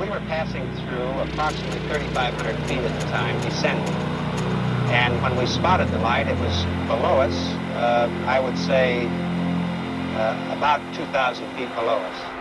We were passing through approximately 3,500 feet at the time, descending. And when we spotted the light, it was below us, I would say about 2,000 feet below us.